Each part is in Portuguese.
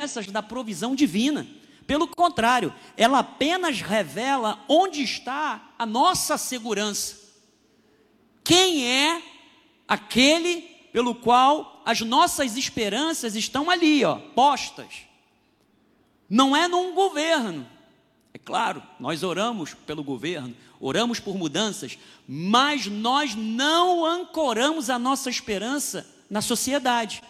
promessas da provisão divina. Pelo contrário, ela apenas revela onde está a nossa segurança. Quem é aquele pelo qual as nossas esperanças estão ali, postas. Não é num governo. É claro, nós oramos pelo governo, oramos por mudanças, mas nós não ancoramos a nossa esperança na sociedade.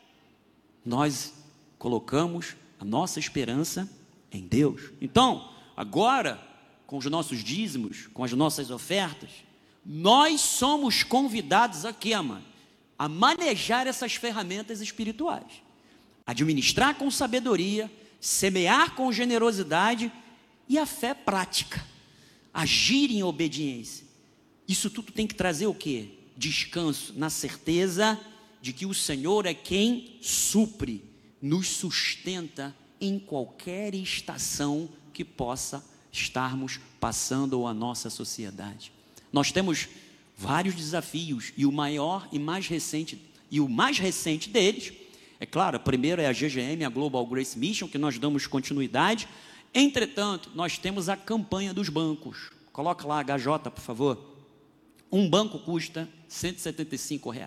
Nós colocamos a nossa esperança em Deus. Então, agora, com os nossos dízimos, com as nossas ofertas, nós somos convidados aqui, amado, a manejar essas ferramentas espirituais, administrar com sabedoria, semear com generosidade e a fé prática, agir em obediência. Isso tudo tem que trazer o quê? Descanso, na certeza de que o Senhor é quem supre, nos sustenta em qualquer estação que possa estarmos passando ou a nossa sociedade. Nós temos vários desafios, e o maior e mais recente deles, é claro, primeiro é a GGM, a Global Grace Mission, que nós damos continuidade. Entretanto, nós temos a campanha dos bancos. Coloca lá, HJ, por favor. Um banco custa R$175.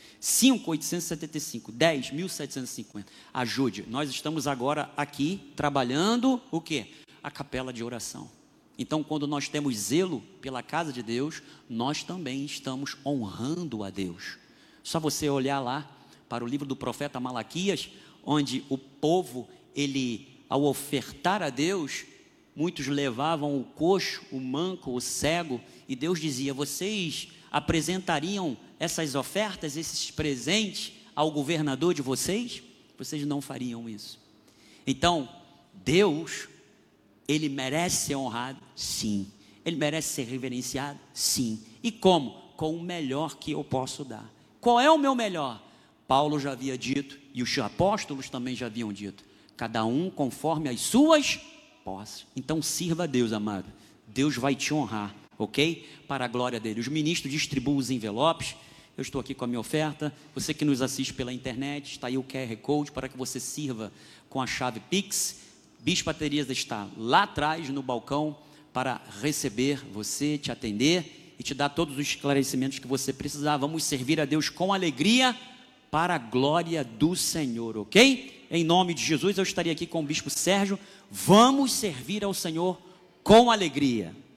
5.875, 10.750. Ajude. Nós estamos agora aqui trabalhando o quê? A capela de oração. Então, quando nós temos zelo pela casa de Deus, nós também estamos honrando a Deus. Só você olhar lá para o livro do profeta Malaquias, onde o povo, ao ofertar a Deus, muitos levavam o coxo, o manco, o cego, e Deus dizia: vocês apresentariam essas ofertas, esses presentes ao governador de vocês? Vocês não fariam isso. Então, Deus, Ele merece ser honrado? Sim. Ele merece ser reverenciado? Sim. E como? Com o melhor que eu posso dar. Qual é o meu melhor? Paulo já havia dito, e os apóstolos também já haviam dito: cada um conforme as suas posses. Então sirva a Deus, amado. Deus vai te honrar, ok? Para a glória dele. Os ministros distribuem os envelopes. Eu estou aqui com a minha oferta. Você que nos assiste pela internet, está aí o QR Code para que você sirva com a chave Pix. Bispo Aterias está lá atrás no balcão para receber você, te atender e te dar todos os esclarecimentos que você precisar. Vamos servir a Deus com alegria para a glória do Senhor, ok? Em nome de Jesus, eu estaria aqui com o Bispo Sérgio. Vamos servir ao Senhor com alegria.